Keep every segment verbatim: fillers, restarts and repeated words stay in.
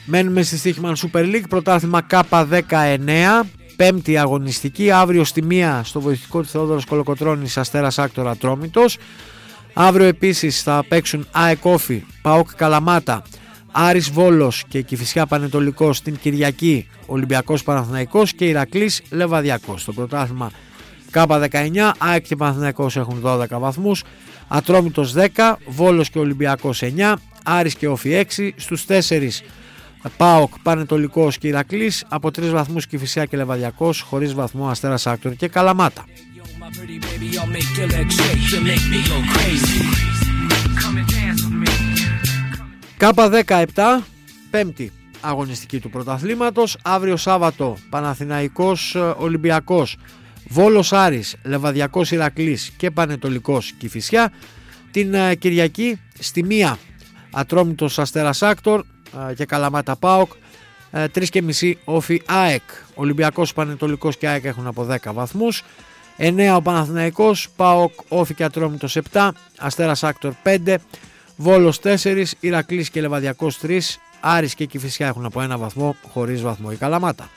Μένουμε στη Stoichman Super League, πρωτάθλημα Κάπα δεκαεννέα, πέμπτη αγωνιστική, αύριο στη μία στο βοηθητικό του Θεόδωρος Κολοκοτρώνης, Αστέρας Άκτορ Ατρόμητος. Αύριο επίσης θα παίξουν ΑΕΚ Όφη, ΠΑΟΚ Καλαμάτα, Άρης Βόλος και Κηφισιά Πανετολικός. Την Κυριακή Ολυμπιακός Παναθηναϊκός και Ηρακλής Λεβαδιακός. Στο πρωτάθλημα Κάπα δεκαεννέα, ΑΕΚ και Παναθηναϊκός έχουν δώδεκα βαθμούς, Ατρόμητος δέκα, Βόλος και Ολυμπιακός εννέα, Άρης και Όφη έξι, στους τέσσερις ΠΑΟΚ, Πανετολικός και Ηρακλής, από τρεις βαθμούς Κηφισιά και Λεβαδιακός, χωρίς βαθμό Αστέρας Άκτορ και Καλαμάτα. Κάπα δεκαεπτά, πέμπτη αγωνιστική του πρωταθλήματος, αύριο Σάββατο Παναθηναϊκός Ολυμπιακός, Βόλος Άρης, Λεβαδιακός Ηρακλής και Πανετολικός Κηφισιά. Την Κυριακή στη μία Ατρόμητος Αστέρας Άκτορ και Καλαμάτα ΠΑΟΚ, τρεις και μισή Όφη ΑΕΚ. Ολυμπιακός Πανετολικός και ΑΕΚ έχουν από δέκα βαθμούς, εννέα ο Παναθηναϊκός, ΠΑΟΚ Όφη και Ατρόμητος επτά, Αστέρας Άκτορ πέντε, Βόλος τέσσερα, Ηρακλής και Λεβαδιακός τρία, Άρης και Κηφισιά έχουν από ένα βαθμό, χωρίς βαθμό η Καλαμάτα.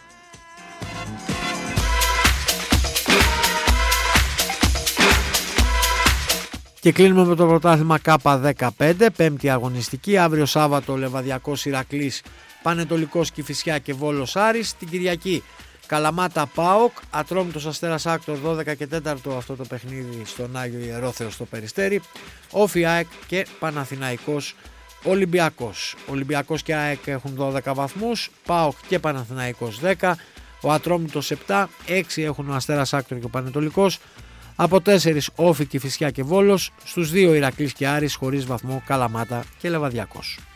Και κλείνουμε με το πρωτάθλημα Κάπα δεκαπέντε, πέμπτη αγωνιστική, αύριο Σάββατο Λεβαδιακός Ηρακλής, Πανετολικός Κηφισιά και Βόλος Άρης. Την Κυριακή Καλαμάτα ΠΑΟΚ, Ατρόμητος Αστέρας Άκτορ δώδεκα και τέσσερα αυτό το παιχνίδι στον Άγιο Ιερόθεο στο Περιστέρι, Όφη ΑΕΚ και Παναθηναϊκός Ολυμπιακός. Ολυμπιακός και ΑΕΚ έχουν δώδεκα βαθμούς, ΠΑΟΚ και Παναθηναϊκός δέκα, ο Ατρόμητος επτά, έξι έχουν ο Αστέρας Άκτορ και ο Πανετολικός, από τέσσερις Όφη, Κηφισιά και Βόλος, στους δύο Ηρακλής και Άρης χωρίς βαθμό Καλαμάτα και Λεβαδιακός.